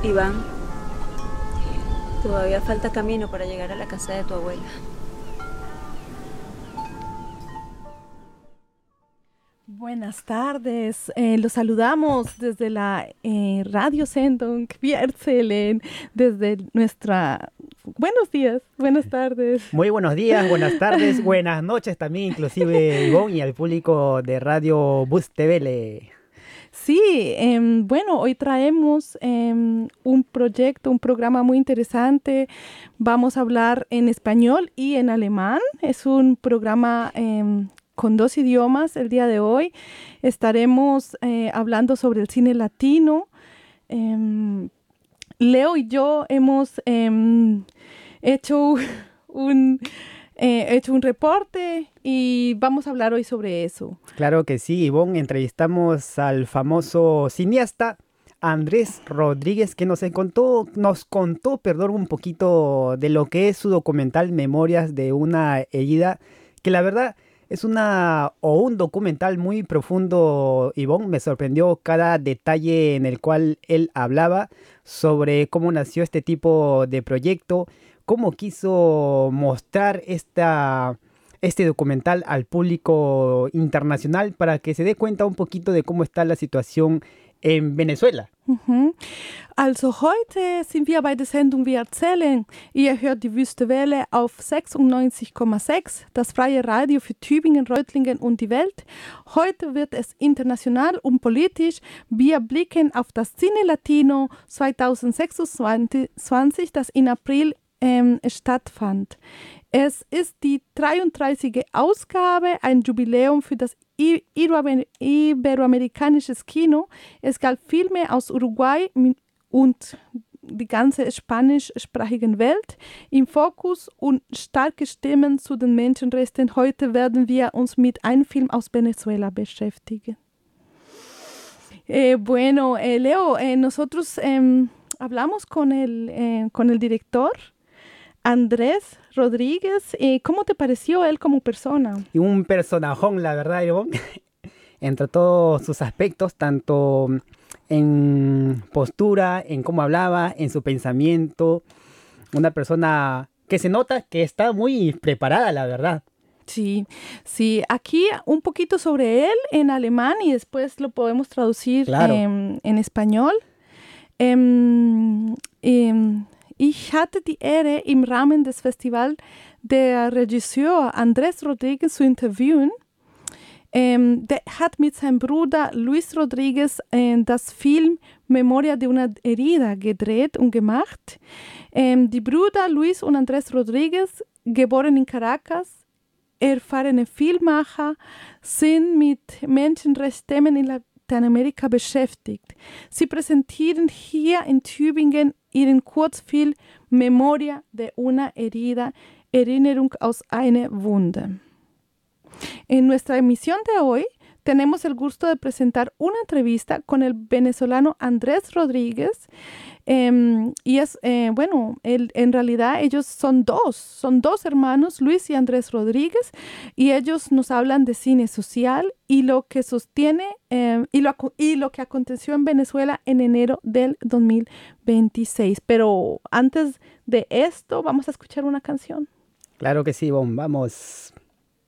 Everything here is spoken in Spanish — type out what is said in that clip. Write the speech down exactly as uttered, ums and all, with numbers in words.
Iván, todavía falta camino para llegar a la casa de tu abuela. Buenas tardes, eh, los saludamos desde la eh, Radiosendung Wir erzählen, desde nuestra... Buenos días, buenas tardes. Muy buenos días, buenas tardes, buenas noches también, inclusive Ivonne y al público de Radio Bus T V. Sí, eh, bueno, hoy traemos eh, un proyecto, un programa muy interesante. Vamos a hablar en español y en alemán. Es un programa eh, con dos idiomas. El día de hoy estaremos eh, hablando sobre el cine latino. Eh, Leo y yo hemos eh, hecho un... Eh, he hecho un reporte y vamos a hablar hoy sobre eso. Claro que sí, Ivonne, entrevistamos al famoso cineasta Andrés Rodríguez, que nos contó, nos contó, perdón, un poquito de lo que es su documental Memorias de una herida, que la verdad es una o un documental muy profundo, Ivonne. Me sorprendió cada detalle en el cual él hablaba sobre cómo nació este tipo de proyecto, cómo quiso mostrar esta, este documental al público internacional para que se dé cuenta un poquito de cómo está la situación en Venezuela. Mhm. Also heute sind wir bei der Sendung Wir erzählen. Ihr hört die Wüste Welle auf sechsundneunzig Komma sechs, das freie Radio für Tübingen, Reutlingen und die Welt. Heute wird es international und politisch. Wir blicken auf das Cine Latino zwanzig sechsundzwanzig, das in April ähm, stattfand. Es ist die dreiunddreißigste Ausgabe, ein Jubiläum für das iberoamerikanische Kino. Es gab Filme aus Uruguay und die ganze spanischsprachige Welt im Fokus und starke Stimmen zu den Menschenrechten. Heute werden wir uns mit einem Film aus Venezuela beschäftigen. Eh, bueno, eh, Leo, eh, nosotros eh, hablamos con el, eh, con el director Andrés Rodríguez. Eh, ¿Cómo te pareció él como persona? Y un personajón, la verdad, Ivonne, entre todos sus aspectos, tanto en postura, en cómo hablaba, en su pensamiento. Una persona que se nota que está muy preparada, la verdad. Sí, sí. Aquí un poquito sobre él en alemán y después lo podemos traducir claro. eh, en español. Eh, eh, Ich hatte die Ehre, im Rahmen des Festivals der Regisseur Andrés Rodríguez zu interviewen. Ähm, der hat mit seinem Bruder Luis Rodríguez äh, das Film Memoria de una herida gedreht und gemacht. Ähm, die Brüder Luis und Andrés Rodríguez, geboren in Caracas, erfahrene Filmemacher, sind mit Menschenrechtsthemen in Lateinamerika beschäftigt. Sie präsentieren hier in Tübingen ihren Kurzfilm Memoria de una herida, Erinnerung aus einer Wunde. En nuestra emisión de hoy tenemos el gusto de presentar una entrevista con el venezolano Andrés Rodríguez. Eh, y es, eh, bueno, él, en realidad ellos son dos, son dos hermanos, Luis y Andrés Rodríguez, y ellos nos hablan de cine social y lo que sostiene eh, y, lo, y lo que aconteció en Venezuela en enero del dos mil veintiséis. Pero antes de esto, vamos a escuchar una canción. Claro que sí, Bon, vamos.